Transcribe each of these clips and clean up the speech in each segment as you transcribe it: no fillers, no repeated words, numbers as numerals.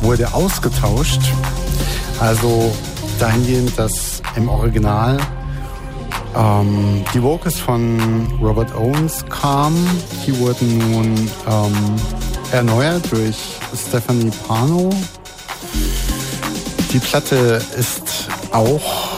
wurde ausgetauscht. Also dahingehend, dass im Original die Vocals von Robert Owens kamen. Die wurden nun erneuert durch Stephanie Pano. Die Platte ist auch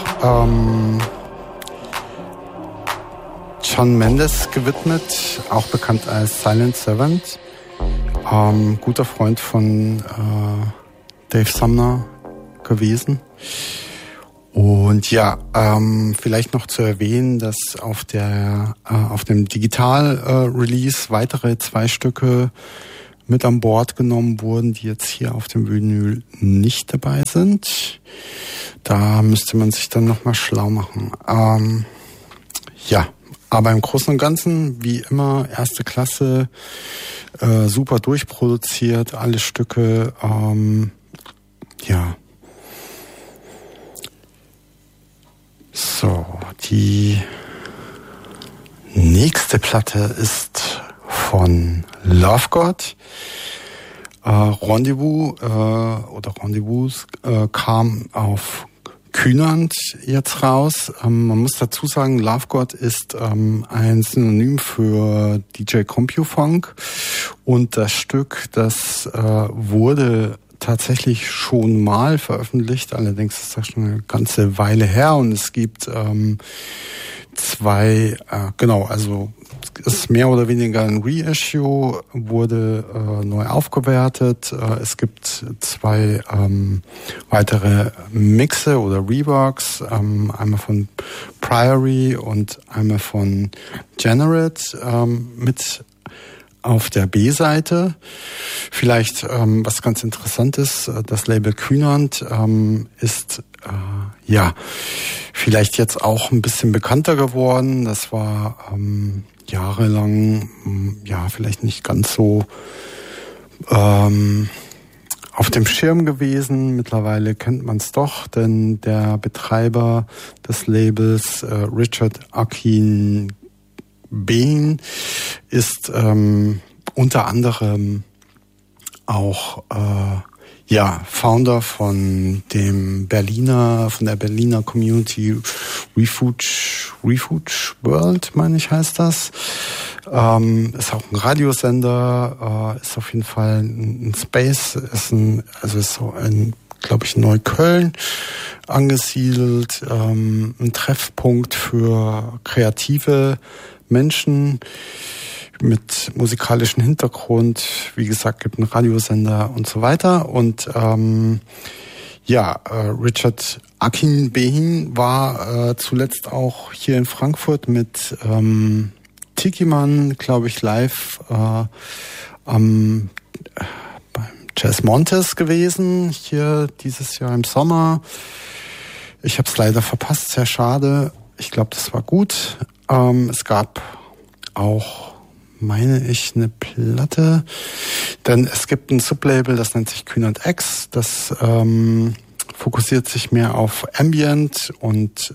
Shawn Mendes gewidmet, auch bekannt als Silent Servant. Guter Freund von Dave Sumner gewesen. Und ja, vielleicht noch zu erwähnen, dass auf dem Digital-Release weitere 2 Stücke mit an Bord genommen wurden, die jetzt hier auf dem Vinyl nicht dabei sind. Da müsste man sich dann nochmal schlau machen. Ja, aber im Großen und Ganzen, wie immer, erste Klasse, super durchproduziert, alle Stücke, ja. So, die nächste Platte ist von Love God. Rendezvous kam auf Kynant jetzt raus. Man muss dazu sagen, Love God ist ein Synonym für DJ CompuFunk und das Stück, das wurde tatsächlich schon mal veröffentlicht, allerdings ist das schon eine ganze Weile her und es gibt 2, also es ist mehr oder weniger ein Reissue, wurde neu aufgewertet. Es gibt 2 weitere Mixe oder Reworks, einmal von Priory und einmal von Generate mit auf der B-Seite. Vielleicht was ganz Interessantes, das Label Kynant ist vielleicht jetzt auch ein bisschen bekannter geworden. Das war jahrelang vielleicht nicht ganz so auf dem Schirm gewesen. Mittlerweile kennt man es doch, denn der Betreiber des Labels, Richard Akin Behin, ist unter anderem auch Founder von der Berliner Community Refuge World, meine ich, heißt das. Ist auch ein Radiosender, ist auf jeden Fall ein Space, ist so ein, glaube ich, Neukölln angesiedelt, ein Treffpunkt für kreative Menschen mit musikalischem Hintergrund. Wie gesagt, gibt einen Radiosender und so weiter. Und Richard Akin Behin war zuletzt auch hier in Frankfurt mit Tikiman, glaube ich, live beim Jazz Montes gewesen, hier dieses Jahr im Sommer. Ich habe es leider verpasst, sehr schade. Ich glaube, das war gut. Es gab auch, meine ich, eine Platte, denn es gibt ein Sublabel, das nennt sich Kynant X, das fokussiert sich mehr auf Ambient und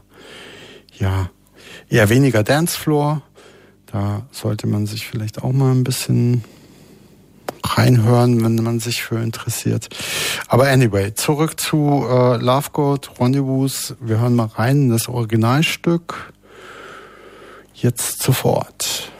eher weniger Dancefloor. Da sollte man sich vielleicht auch mal ein bisschen reinhören, wenn man sich für interessiert. Aber anyway, zurück zu Love God, Rendezvous. Wir hören mal rein in das Originalstück. Jetzt sofort.